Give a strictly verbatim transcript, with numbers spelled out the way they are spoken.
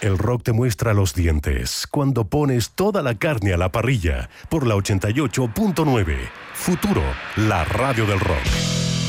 El rock te muestra los dientes cuando pones toda la carne a la parrilla por la ochenta y ocho punto nueve. Futuro, la radio del rock.